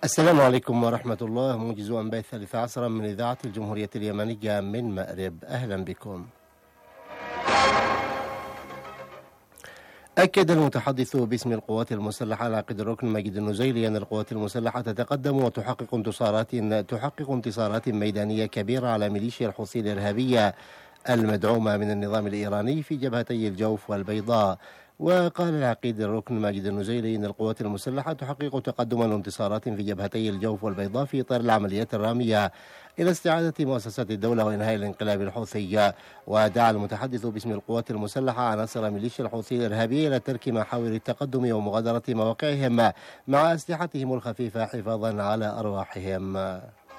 السلام عليكم ورحمة الله. موجز أنباء 13 من إذاعة الجمهورية اليمنية من مأرب، أهلا بكم. أكد المتحدث باسم القوات المسلحة العقيد الركن ماجد النزيلي أن القوات المسلحة تتقدم وتحقق انتصارات ميدانية كبيرة على ميليشيا الحوثي الإرهابية المدعومة من النظام الإيراني في جبهتي الجوف والبيضاء. وقال العقيد الركن ماجد النزيلي إن القوات المسلحة تحقق تقدما وانتصارات في جبهتي الجوف والبيضاء في إطار العمليات الرامية إلى استعادة مؤسسات الدولة وإنهاء الانقلاب الحوثي. ودعا المتحدث باسم القوات المسلحة عناصر ميليشيا الحوثي الإرهابية إلى ترك محاور التقدم ومغادرة مواقعهم مع أسلحتهم الخفيفة حفاظا على أرواحهم.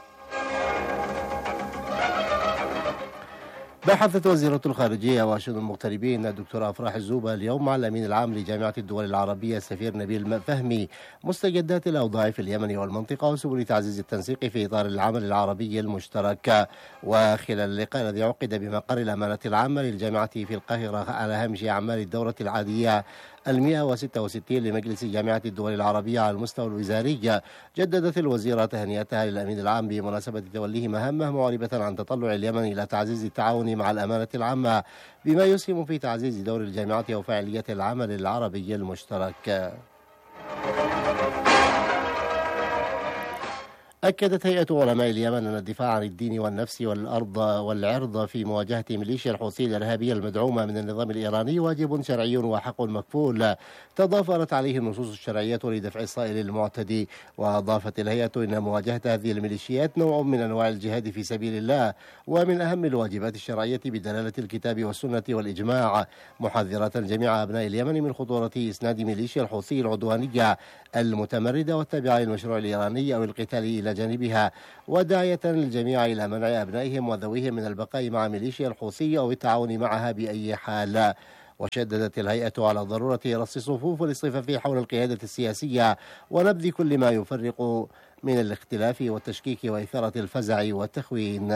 بحثت وزيرة الخارجية وشؤون المغتربين الدكتورة أفراح الزوبة اليوم مع الأمين العام لجامعة الدول العربية السفير نبيل فهمي مستجدات الأوضاع في اليمن والمنطقة وسبل تعزيز التنسيق في إطار العمل العربي المشترك. وخلال اللقاء الذي عقد بمقر الأمانة العامة للجامعة في القاهرة على هامش أعمال الدورة العادية 166 لمجلس جامعة الدول العربية على المستوى الوزاري، جددت الوزيرة تهنئتها للأمين العام بمناسبة توليه مهمة، معربة عن تطلع اليمن إلى تعزيز التعاون مع الأمانة العامة بما يسهم في تعزيز دور الجامعة وفاعلية العمل العربي المشترك. أكدت هيئة علماء اليمن أن الدفاع عن الدين والنفس والأرض والعرض في مواجهة ميليشيا الحوثي الإرهابية المدعومة من النظام الإيراني واجب شرعي وحق مكفول تضافرت عليه النصوص الشرعية لدفع الصائل المعتدي. وأضافت الهيئة أن مواجهة هذه الميليشيات نوع من أنواع الجهاد في سبيل الله ومن أهم الواجبات الشرعية بدلالة الكتاب والسنة والإجماع، محذرة جميع أبناء اليمن من خطورة إسناد ميليشيا الحوثي العدوانية المتمردة والتابعة للمشروع الإيراني أو القتال إلى جانبها، وداعية الجميع إلى منع أبنائهم وذويهم من البقاء مع ميليشيا الحوثي أو التعاون معها بأي حال. وشددت الهيئة على ضرورة رص صفوف الاصطفاف حول القيادة السياسية ونبذ كل ما يفرق من الاختلاف والتشكيك وإثارة الفزع والتخوين.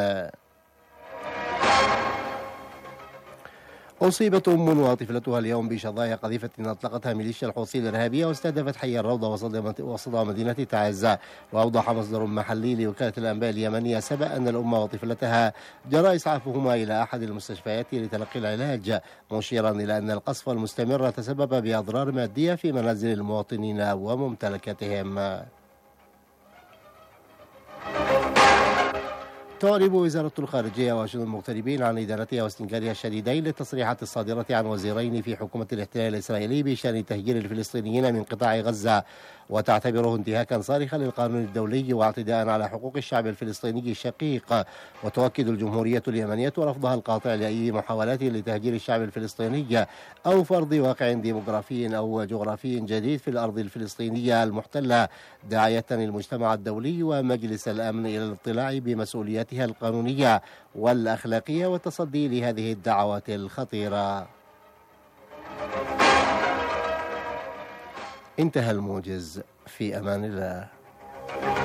أصيبت أم وطفلتها اليوم بشظايا قذيفة أطلقتها ميليشيا الحوثي الإرهابية واستهدفت حي الروضة وصدى مدينة تعز. وأوضح مصدر محلي لوكالة الأنباء اليمنية سبأ أن الأم وطفلتها جرى إسعافهما إلى أحد المستشفيات لتلقي العلاج، مشيرا إلى أن القصف المستمر تسبب بأضرار مادية في منازل المواطنين وممتلكاتهم. تعرب وزارة الخارجية وشؤون المغتربين عن إدانتها واستنكارها الشديدين للتصريحات الصادرة عن وزيرين في حكومة الاحتلال الإسرائيلي بشأن تهجير الفلسطينيين من قطاع غزة، وتعتبره انتهاكا صارخا للقانون الدولي واعتداء على حقوق الشعب الفلسطيني الشقيق. وتؤكد الجمهورية اليمنية رفضها القاطع لأي محاولات لتهجير الشعب الفلسطيني أو فرض واقع ديموغرافي أو جغرافي جديد في الأرض الفلسطينية المحتلة، داعية المجتمع الدولي ومجلس الأمن إلى الاطلاع بمسؤولياتها القانونية والأخلاقية والتصدي لهذه الدعوات الخطيرة. انتهى الموجز، في أمان الله.